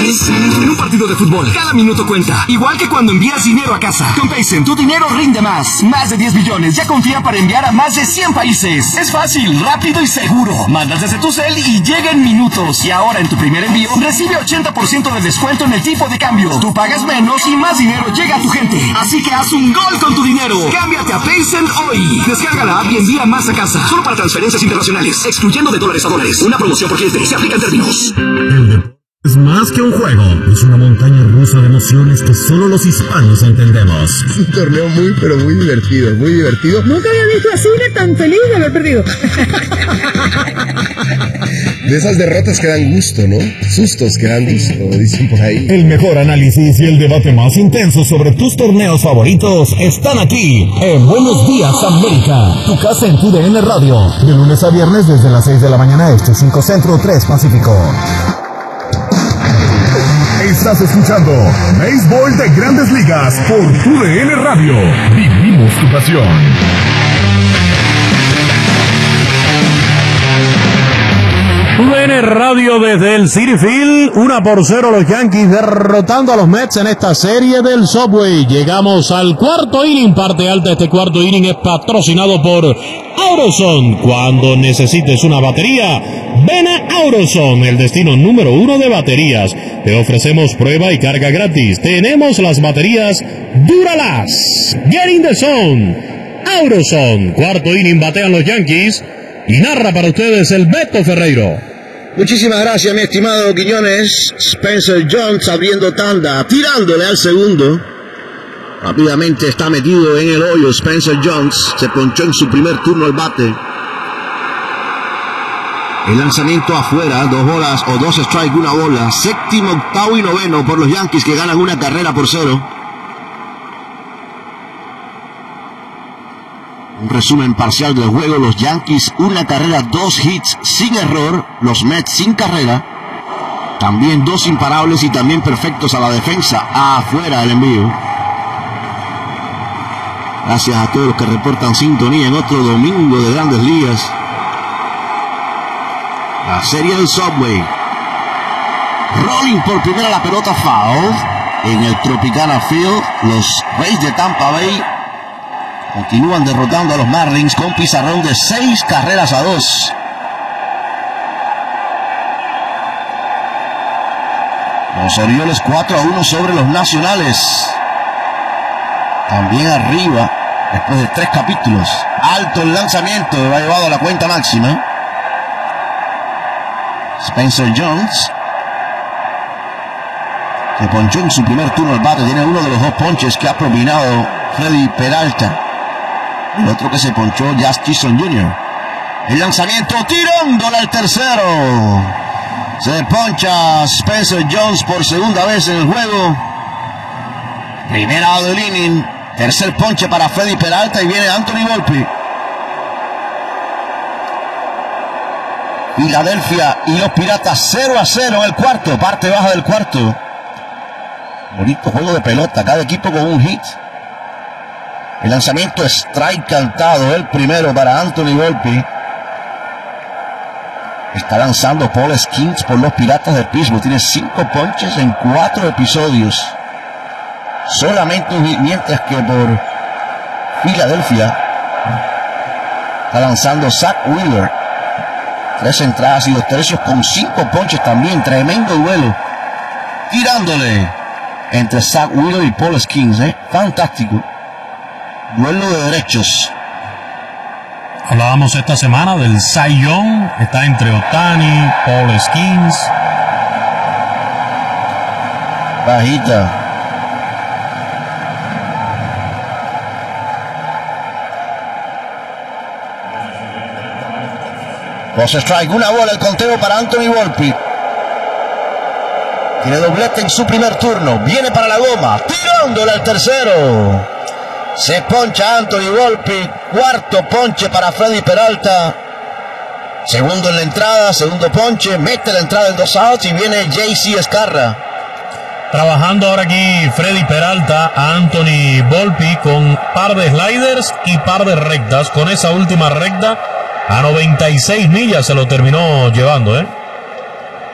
En un partido de fútbol, cada minuto cuenta. Igual que cuando envías dinero a casa. Con Payzen, tu dinero rinde más. Más de 10 billones ya confía para enviar a más de 100 países. Es fácil, rápido y seguro. Mandas desde tu cel y llega en minutos. Y ahora en tu primer envío, recibe 80% de descuento en el tipo de cambio. Tú pagas menos y más dinero llega a tu gente. Así que haz un gol con tu dinero. Cámbiate a Payzen hoy. Descarga la app y envía más a casa. Solo para transferencias internacionales, excluyendo de dólares a dólares. Una promoción por cliente. Se aplica en términos. Es más que un juego, es una montaña rusa de emociones que solo los hispanos entendemos. Es un torneo muy, pero muy divertido, muy divertido. Nunca había visto a Cine tan feliz de haber perdido. De esas derrotas que dan gusto, ¿no? Sustos que dan gusto, dicen por ahí. El mejor análisis y el debate más intenso sobre tus torneos favoritos están aquí en Buenos Días América, tu casa en TUDN Radio, de lunes a viernes desde las 6 de la mañana este, 5 Centro, 3 Pacífico. Estás escuchando Béisbol de Grandes Ligas por TUDN Radio. Vivimos tu pasión. TUDN Radio desde el Citi Field, 1-0 los Yankees derrotando a los Mets en esta serie del Subway. Llegamos al cuarto inning, parte alta. Este cuarto inning es patrocinado por Autozone. Cuando necesites una batería, ven a Autozone, el destino número 1 de baterías. Te ofrecemos prueba y carga gratis. Tenemos las baterías Duralast. Get in the zone. Autozone. Cuarto inning, batean los Yankees. Y narra para ustedes el Beto Ferreiro. Muchísimas gracias, mi estimado Quiñones. Spencer Jones abriendo tanda, tirándole al segundo. Rápidamente está metido en el hoyo Spencer Jones. Se ponchó en su primer turno al bate. El lanzamiento afuera, 2 bolas o 2 strikes, 1 bola. Séptimo, octavo y noveno por los Yankees, que ganan 1-0. Un resumen parcial del juego: los Yankees 1 carrera, 2 hits sin error, los Mets sin carrera, también 2 imparables y también perfectos a la defensa. Afuera el envío. Gracias a todos los que reportan sintonía en otro domingo de Grandes Ligas. La serie del Subway. Rolling por primera la pelota, foul en el Tropicana Field. Los Rays de Tampa Bay continúan derrotando a los Marlins con pizarrón de 6-2. Los Orioles 4-1 sobre los Nacionales. También arriba después de 3 capítulos. Alto el lanzamiento, lo ha llevado a la cuenta máxima. Spencer Jones, que ponchó en su primer turno al bate, tiene uno de los 2 ponches que ha propinado Freddy Peralta. El otro que se ponchó, Jazz Chisholm Jr. El lanzamiento, tirándole al tercero. Se poncha Spencer Jones por segunda vez en el juego. Primera del inning. Tercer ponche para Freddy Peralta y viene Anthony Volpe. Filadelfia y los Piratas 0-0 en el cuarto, parte baja del cuarto. Bonito juego de pelota, cada equipo con un hit. El lanzamiento, strike cantado, el primero para Anthony Volpe. Está lanzando Paul Skeens por los Piratas de Pittsburgh. Tiene 5 ponches en 4 episodios. Solamente un hit, mientras que por Filadelfia está lanzando Zach Wheeler. 3 entradas y 2 tercios con 5 ponches también. Tremendo duelo. Tirándole entre Zach Wheeler y Paul Skeens. Fantástico. Duelo de derechos. Hablábamos esta semana del Cy Young. Está entre Ohtani, Paul Skeens. Bajita. Dos strike, 1 bola, el conteo para Anthony Volpe. Tiene doblete en su primer turno. Viene para la goma, tirándole al tercero. Se poncha Anthony Volpe. Cuarto ponche para Freddy Peralta. Segundo en la entrada, segundo ponche. Mete la entrada en 2 outs y viene JC Escarra. Trabajando ahora aquí Freddy Peralta a Anthony Volpe con par de sliders y par de rectas. Con esa última recta a 96 millas se lo terminó llevando,